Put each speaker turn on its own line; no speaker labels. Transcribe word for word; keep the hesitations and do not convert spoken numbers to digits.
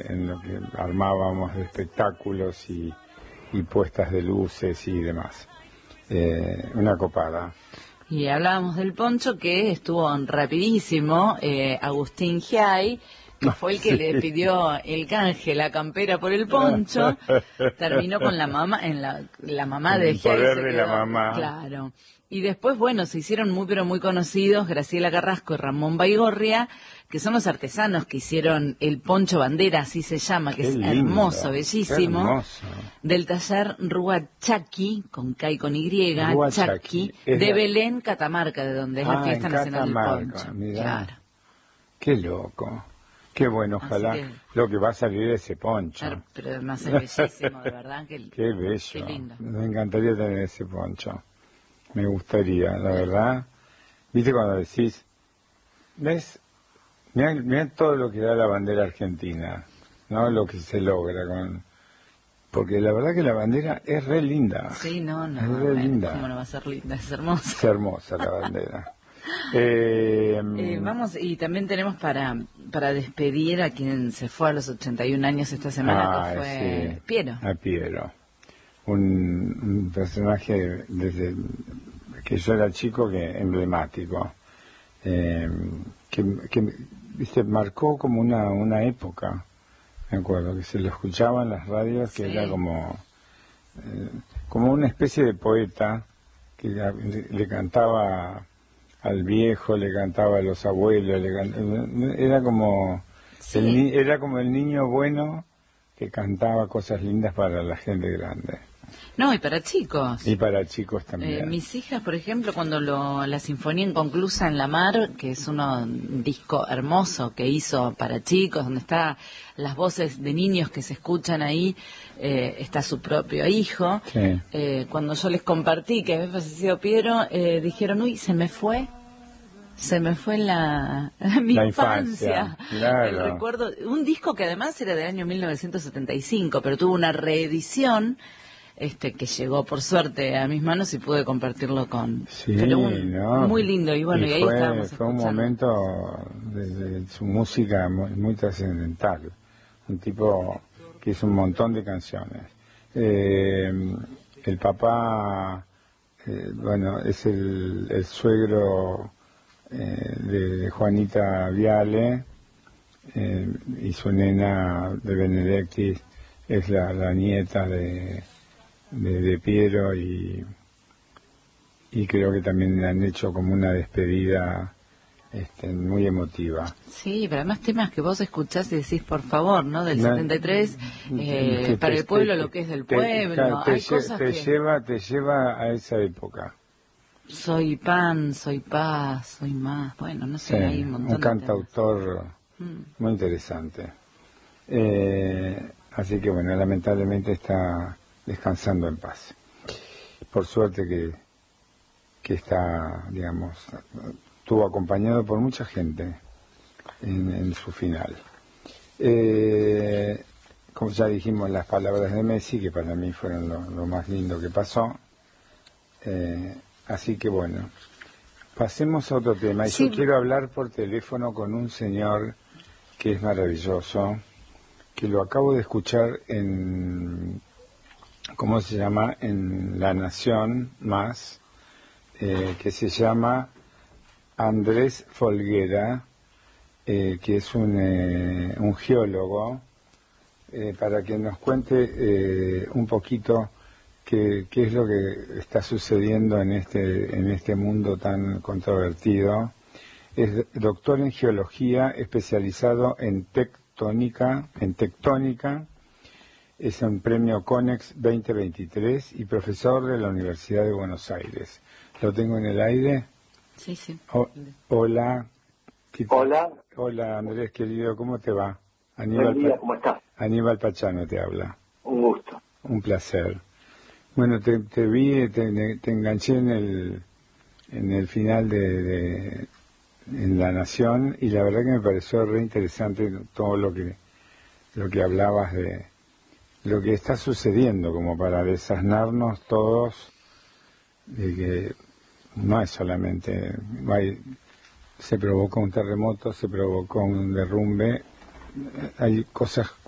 en lo que armábamos de espectáculos y, y puestas de luces y demás. Eh, una copada.
Y hablábamos del poncho, que estuvo rapidísimo, eh, Agustín Giai, que fue el que sí. le pidió el canje, la campera por el poncho, terminó con la mamá, en la, la mamá de Giai.
El poder de la mamá.
Claro. Y después, bueno, se hicieron muy pero muy conocidos Graciela Carrasco y Ramón Baigorria, que son los artesanos que hicieron el poncho bandera, así se llama, que qué es lindo, hermoso, bellísimo, hermoso. Del taller Rúa Chaqui, con K y con Y, Rúa Chaqui, de la... Belén, Catamarca, de donde es
ah,
la fiesta nacional del poncho.
Mirá.
Claro.
Qué loco. Qué bueno, ojalá que, lo que va a salir de ese poncho.
Pero, pero además es bellísimo, de verdad. Que,
qué bello.
Qué lindo.
Me encantaría tener ese poncho. Me gustaría, la verdad. Viste cuando decís, ¿ves? Mirá, mirá todo lo que da la bandera argentina, ¿no? Lo que se logra con... Porque la verdad que la bandera es re linda.
Sí, no, no.
Es re bueno, linda.
¿Cómo no va a ser linda? Es hermosa.
Es hermosa la bandera. eh,
eh, vamos, y también tenemos para para despedir a quien se fue a los ochenta y un años esta semana, ah, que fue
sí,
Piero.
A Piero. Un, un personaje desde que yo era chico que emblemático, eh, que, que viste, marcó como una, una época, me acuerdo, que se lo escuchaba en las radios, que sí. Era como, eh, como una especie de poeta que le, le cantaba al viejo, le cantaba a los abuelos, le cantaba, era como sí. el, era como el niño bueno que cantaba cosas lindas para la gente grande.
No, y para chicos.
Y para chicos también.
Eh, mis hijas, por ejemplo, cuando lo, la Sinfonía Inconclusa en la Mar, que es uno, un disco hermoso que hizo para chicos, donde está las voces de niños que se escuchan ahí, eh, está su propio hijo.
Sí.
Eh, cuando yo les compartí que había fallecido Piero, eh, dijeron, uy, se me fue. Se me fue la, mi
la
infancia,
infancia claro.
El recuerdo, un disco que además era del año mil novecientos setenta y cinco, pero tuvo una reedición este que llegó por suerte a mis manos y pude compartirlo con
sí,
pero un,
¿no?
muy lindo y bueno y, y ahí
fue,
estábamos
fue un momento de, de su música muy, muy trascendental, un tipo que hizo un montón de canciones. Eh, el papá, eh, bueno, es el, el suegro Eh, de Juanita Viale, eh, y su nena de Benedetti es la, la nieta de, de, de Piero, y, y creo que también han hecho como una despedida este, muy emotiva.
Sí, pero además temas que vos escuchás y decís, por favor, ¿no? Del
no,
setenta y tres, eh, te, para te, el pueblo te, lo que es del
te,
pueblo.
Te,
Hay
te,
cosas
te,
que...
lleva, te lleva a esa época.
Soy pan, soy paz, soy más. Bueno, no sé,
sí,
hay un montón
un cantautor
de mm.
muy interesante. Eh, así que bueno, lamentablemente está descansando en paz. Por suerte que, que está, digamos, estuvo acompañado por mucha gente en, en su final. Eh, como ya dijimos, las palabras de Messi, que para mí fueron lo, lo más lindo que pasó. Eh, Así que bueno, pasemos a otro tema. Y sí. Yo quiero hablar por teléfono con un señor que es maravilloso, que lo acabo de escuchar en, ¿cómo se llama? En La Nación Más, eh, que se llama Andrés Folguera, eh, que es un, eh, un geólogo, eh, para que nos cuente eh, un poquito ¿Qué, ¿Qué es lo que está sucediendo en este, en este mundo tan controvertido? Es doctor en geología, especializado en tectónica, en tectónica, es un premio CONEX veinte veintitrés y profesor de la Universidad de Buenos Aires. ¿Lo tengo en el aire?
Sí, sí.
O, hola.
Hola.
Hola, Andrés, querido, ¿cómo te va?
Aníbal, Buen día, ¿cómo estás?
Aníbal Pachano te habla.
Un gusto.
Un placer. Bueno, te, te vi, te, te enganché en el en el final de, de en La Nación, y la verdad que me pareció re interesante todo lo que lo que hablabas de lo que está sucediendo, como para desasnarnos todos de que no es solamente hay, se provocó un terremoto, se provocó un derrumbe, hay cosas